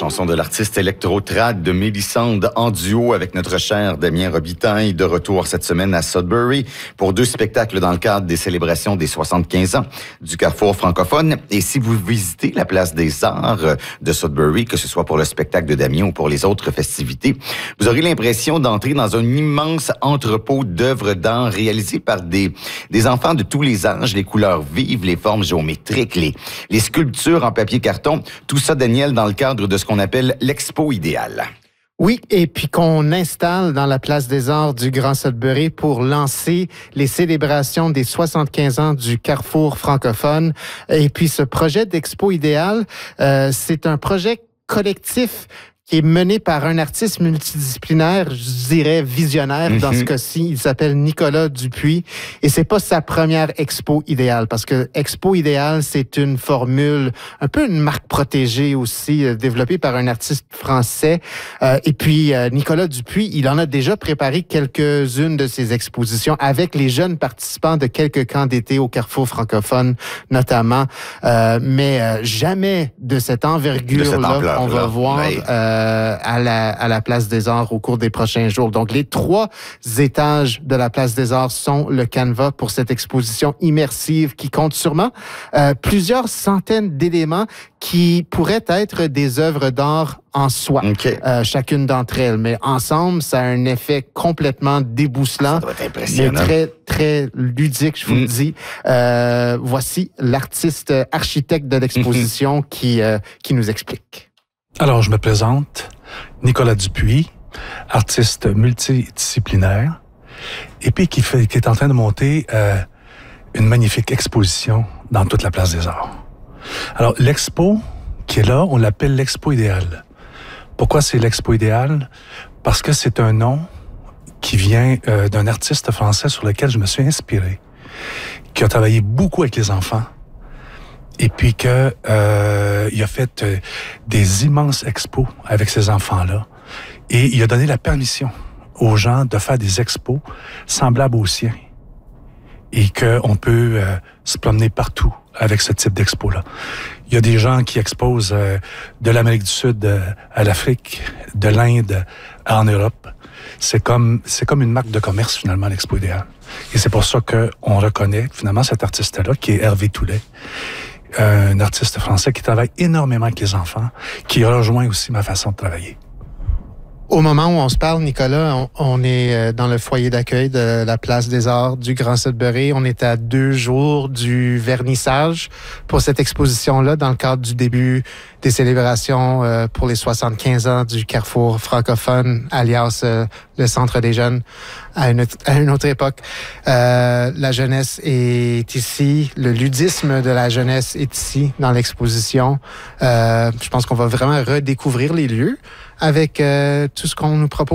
chanson de l'artiste électro-trad de Mélissande en duo avec notre cher Damien Robitaille, de retour cette semaine à Sudbury pour 2 spectacles dans le cadre des célébrations des 75 ans du Carrefour francophone. Et si vous visitez la place des Arts de Sudbury, que ce soit pour le spectacle de Damien ou pour les autres festivités, vous aurez l'impression d'entrer dans un immense entrepôt d'œuvres d'art réalisées par des enfants de tous les âges, les couleurs vives, les formes géométriques, les sculptures en papier-carton, tout ça, Daniel, dans le cadre de ce qu'on appelle l'Expo idéale. Oui, et puis qu'on installe dans la place des Arts du Grand Sudbury pour lancer les célébrations des 75 ans du Carrefour francophone. Et puis ce projet d'Expo idéale, c'est un projet collectif qui est mené par un artiste multidisciplinaire, je dirais visionnaire dans ce cas-ci. Il s'appelle Nicolas Dupuis. Et c'est pas sa première expo idéale, parce que Expo idéale, c'est une formule, un peu une marque protégée aussi, développée par un artiste français. Et puis, Nicolas Dupuis, il en a déjà préparé quelques-unes de ses expositions avec les jeunes participants de quelques camps d'été au Carrefour francophone, notamment. Mais jamais de cette envergure-là qu'on va voir à la Place des Arts au cours des prochains jours. Donc, les 3 étages de la Place des Arts sont le canevas pour cette exposition immersive qui compte sûrement plusieurs centaines d'éléments qui pourraient être des œuvres d'art en soi, chacune d'entre elles. Mais ensemble, ça a un effet complètement débousselant, ça doit être impressionnant, mais très, très ludique, je vous le dis. Voici l'artiste architecte de l'exposition qui nous explique. Alors, je me présente, Nicolas Dupuis, artiste multidisciplinaire, et puis qui est en train de monter une magnifique exposition dans toute la Place des Arts. Alors, l'expo qui est là, on l'appelle l'Expo idéale. Pourquoi c'est l'Expo idéale? Parce que c'est un nom qui vient d'un artiste français sur lequel je me suis inspiré, qui a travaillé beaucoup avec les enfants, et puis que il a fait des immenses expos avec ces enfants-là. Et il a donné la permission aux gens de faire des expos semblables aux siens. Et qu'on peut se promener partout avec ce type d'expo-là. Il y a des gens qui exposent de l'Amérique du Sud à l'Afrique, de l'Inde en Europe. C'est comme une marque de commerce, finalement, l'Expo idéale. Et c'est pour ça qu'on reconnaît, finalement, cet artiste-là, qui est Hervé Toulet, un artiste français qui travaille énormément avec les enfants, qui rejoint aussi ma façon de travailler. Au moment où on se parle, Nicolas, on est dans le foyer d'accueil de la Place des Arts du Grand Sudbury. On est à 2 jours du vernissage pour cette exposition-là dans le cadre du début des célébrations pour les 75 ans du Carrefour francophone, alias le Centre des jeunes à une autre époque. La jeunesse est ici, le ludisme de la jeunesse est ici dans l'exposition. Je pense qu'on va vraiment redécouvrir les lieux avec tout ce qu'on nous propose.